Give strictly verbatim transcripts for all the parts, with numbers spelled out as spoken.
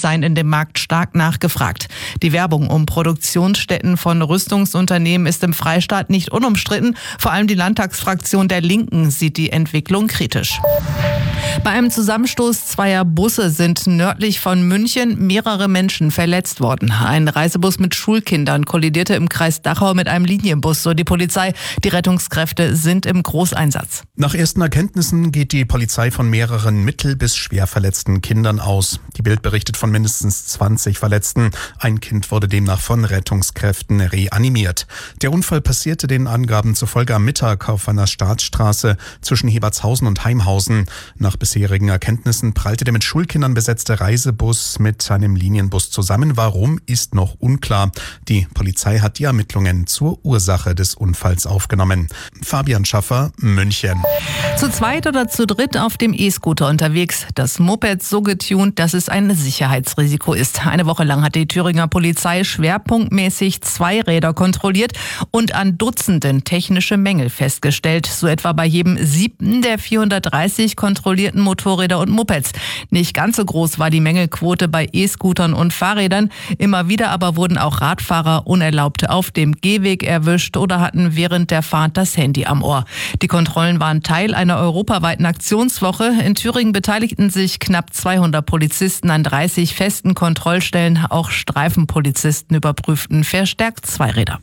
seien in dem Markt stark nachgefragt. Die Werbung um Produktionsstätten von Rüstungsunternehmen ist im Freistaat nicht unumstritten. Vor allem die Landtagsfraktion der Linken sieht die Entwicklung kritisch. Bei einem Zusammenstoß zweier Busse sind nördlich von München mehrere Menschen verletzt worden. Ein Reisebus mit Schulkindern kollidierte im Kreis Dachau mit einem Linienbus, so die Polizei. Die Rettungskräfte sind im Großeinsatz. Nach ersten Erkenntnissen geht die Polizei von mehreren mittel- bis schwer verletzten Kindern aus. Die Bild berichtet von mindestens zwanzig Verletzten. Ein Kind wurde demnach von Rettungskräften reanimiert. Der Unfall passierte den Angaben zufolge am Mittag auf einer Staatsstraße zwischen Hebertshausen und Heimhausen. Nach bisherigen Erkenntnissen prallte der mit Schulkindern besetzte Reisebus mit einem Linienbus zusammen. Warum, ist noch unklar. Die Polizei hat die Ermittlungen zur Ursache des Unfalls aufgenommen. Fabian Schaffer, München. Zu zweit oder zu dritt auf dem E-Scooter unterwegs. Das Moped so getunt, dass es ein Sicherheitsrisiko ist. Eine Woche lang hat die Thüringer Polizei schwerpunktmäßig Zweiräder kontrolliert und an Dutzenden technische Mängel festgestellt. So etwa bei jedem siebten der vierhundertdreißig kontrollierten Motorräder und Mopeds. Nicht ganz so groß war die Mängelquote bei E-Scootern und Fahrrädern. Immer wieder aber wurden auch Radfahrer unerlaubt auf dem Gehweg erwischt oder hatten während der Fahrt das Handy am Ohr. Die Kontrollen waren Teil einer europaweiten Aktionswoche. In Thüringen beteiligten sich knapp zweihundert Polizisten an dreißig festen Kontrollstellen. Auch Streifenpolizisten überprüften verstärkt Zweiräder.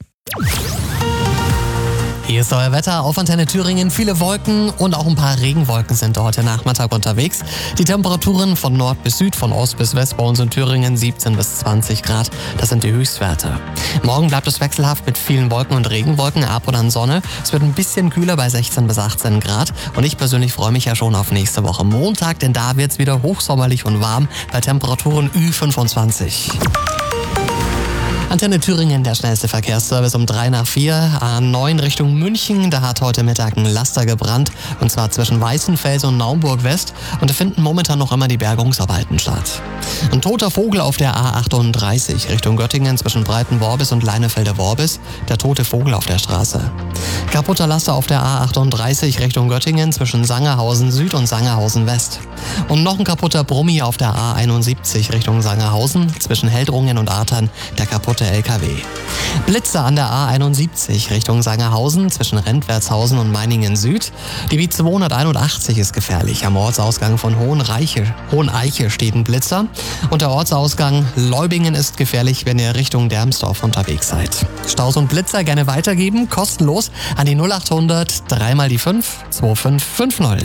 Hier ist euer Wetter auf Antenne Thüringen. Viele Wolken und auch ein paar Regenwolken sind heute Nachmittag unterwegs. Die Temperaturen von Nord bis Süd, von Ost bis West bei uns in Thüringen siebzehn bis zwanzig Grad. Das sind die Höchstwerte. Morgen bleibt es wechselhaft mit vielen Wolken und Regenwolken, ab und an Sonne. Es wird ein bisschen kühler bei sechzehn bis achtzehn Grad. Und ich persönlich freue mich ja schon auf nächste Woche Montag, denn da wird es wieder hochsommerlich und warm bei Temperaturen Ü fünfundzwanzig. Antenne Thüringen, der schnellste Verkehrsservice um drei nach vier. A neun Richtung München, da hat heute Mittag ein Laster gebrannt. Und zwar zwischen Weißenfels und Naumburg West. Und da finden momentan noch immer die Bergungsarbeiten statt. Ein toter Vogel auf der A achtunddreißig Richtung Göttingen zwischen Breitenworbis und Leinefelde-Worbis. Der tote Vogel auf der Straße. Kaputter Laster auf der A achtunddreißig Richtung Göttingen zwischen Sangerhausen Süd und Sangerhausen West. Und noch ein kaputter Brummi auf der A einundsiebzig Richtung Sangerhausen zwischen Heldrungen und Artern. Der kaputte L K W. Blitze an der A einundsiebzig Richtung Sangerhausen zwischen Rentwertshausen und Meiningen Süd. Die B zweihunderteinundachtzig ist gefährlich. Am Ortsausgang von Hohenreiche, Hoheneiche steht ein Blitzer. Und der Ortsausgang Leubingen ist gefährlich, wenn ihr Richtung Dermsdorf unterwegs seid. Staus und Blitzer gerne weitergeben, kostenlos an die null achthundert drei mal die fünf zwei fünf fünf null.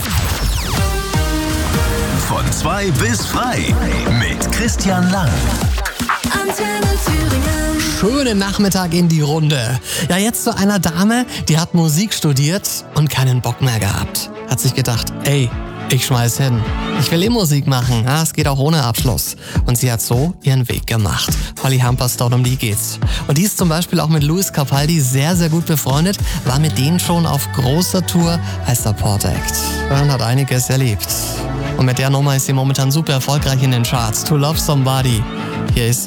Von zwei bis frei mit Christian Lang. Antenne Thüringen. Schönen Nachmittag in die Runde. Ja, jetzt zu einer Dame, die hat Musik studiert und keinen Bock mehr gehabt. Hat sich gedacht, ey, ich schmeiß hin. Ich will eh Musik machen, ja, es geht auch ohne Abschluss. Und sie hat so ihren Weg gemacht. Holly Humperstone, um die geht's. Und die ist zum Beispiel auch mit Louis Capaldi sehr, sehr gut befreundet, war mit denen schon auf großer Tour als Support Act. Und hat einiges erlebt. Und mit der Nummer ist sie momentan super erfolgreich in den Charts. To Love Somebody. Hier ist sie.